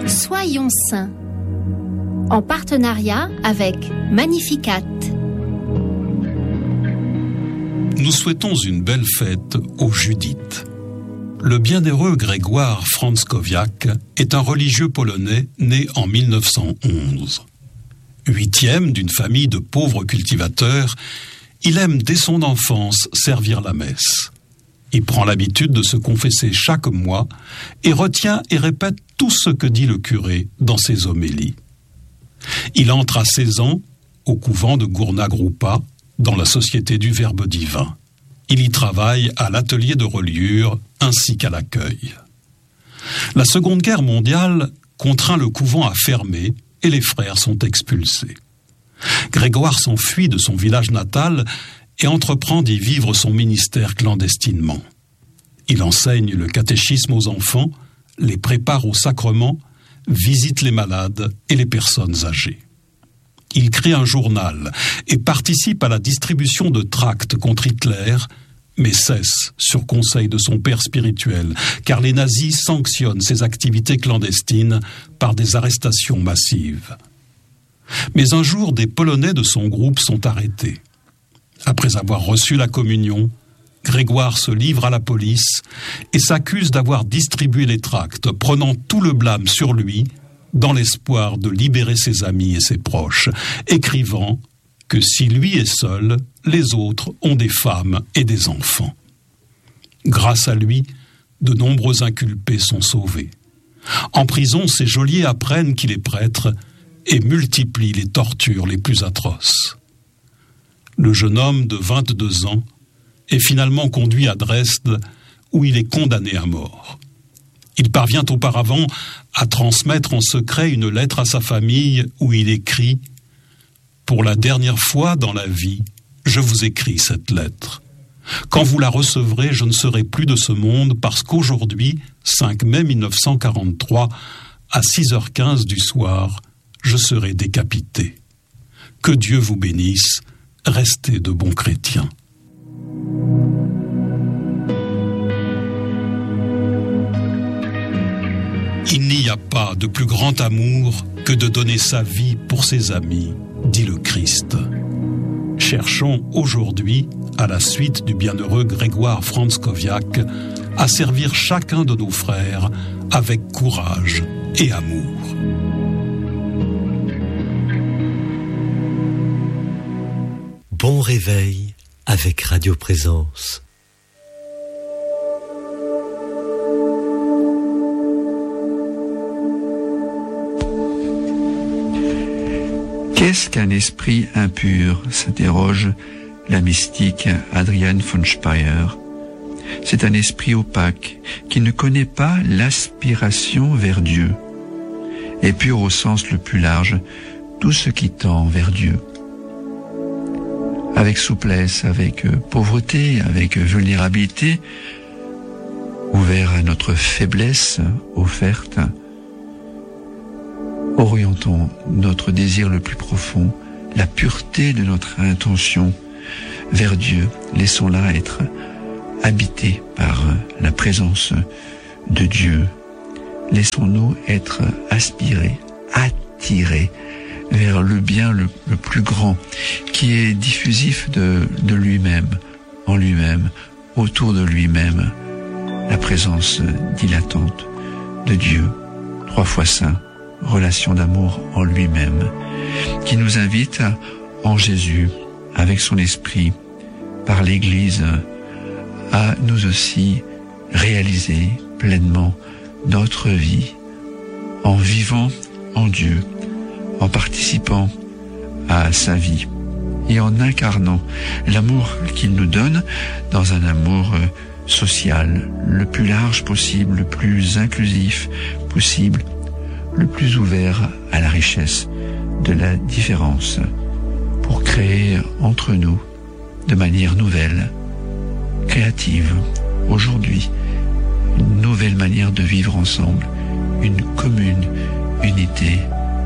Soyons saints, en partenariat avec Magnificat. Nous souhaitons une belle fête aux Judith. Le bienheureux Grégoire Frańskowiak est un religieux polonais né en 1911. 8e d'une famille de pauvres cultivateurs, il aime dès son enfance servir la messe. Il prend l'habitude de se confesser chaque mois et retient et répète tout ce que dit le curé dans ses homélies. Il entre à 16 ans au couvent de Gourna Grupa, dans la Société du Verbe divin. Il y travaille à l'atelier de reliure ainsi qu'à l'accueil. La Seconde Guerre mondiale contraint le couvent à fermer et les frères sont expulsés. Grégoire s'enfuit de son village natal et entreprend d'y vivre son ministère clandestinement. Il enseigne le catéchisme aux enfants, les prépare au sacrement, visite les malades et les personnes âgées. Il crée un journal et participe à la distribution de tracts contre Hitler, mais cesse sur conseil de son père spirituel, car les nazis sanctionnent ses activités clandestines par des arrestations massives. Mais un jour, des Polonais de son groupe sont arrêtés. Après avoir reçu la communion, Grégoire se livre à la police et s'accuse d'avoir distribué les tracts, prenant tout le blâme sur lui, dans l'espoir de libérer ses amis et ses proches, écrivant que si lui est seul, les autres ont des femmes et des enfants. Grâce à lui, de nombreux inculpés sont sauvés. En prison, ses geôliers apprennent qu'il est prêtre et multiplient les tortures les plus atroces. Le jeune homme de 22 ans est finalement conduit à Dresde, où il est condamné à mort. Il parvient auparavant à transmettre en secret une lettre à sa famille où il écrit « Pour la dernière fois dans la vie, je vous écris cette lettre. Quand vous la recevrez, je ne serai plus de ce monde parce qu'aujourd'hui, 5 mai 1943, à 6h15 du soir, je serai décapité. Que Dieu vous bénisse, restez de bons chrétiens. » Il n'y a pas de plus grand amour que de donner sa vie pour ses amis, dit le Christ. Cherchons aujourd'hui, à la suite du bienheureux Grégoire Frańskowiak, à servir chacun de nos frères avec courage et amour. Bon réveil avec Radio Présence. Qu'est-ce qu'un esprit impur ? S'interroge la mystique Adrienne von Speyer. C'est un esprit opaque qui ne connaît pas l'aspiration vers Dieu. Et pur au sens le plus large, tout ce qui tend vers Dieu. Avec souplesse, avec pauvreté, avec vulnérabilité, ouvert à notre faiblesse offerte, orientons notre désir le plus profond, la pureté de notre intention vers Dieu. Laissons-la être habitée par la présence de Dieu. Laissons-nous être aspirés, attirés vers le bien le plus grand, qui est diffusif de lui-même, en lui-même, autour de lui-même, la présence dilatante de Dieu, 3 fois saint, relation d'amour en lui-même, qui nous invite en Jésus, avec son esprit, par l'Église, à nous aussi réaliser pleinement notre vie, en vivant en Dieu, en participant à sa vie et en incarnant l'amour qu'il nous donne dans un amour social, le plus large possible, le plus inclusif possible, le plus ouvert à la richesse de la différence, pour créer entre nous, de manière nouvelle, créative, aujourd'hui, une nouvelle manière de vivre ensemble, une commune unité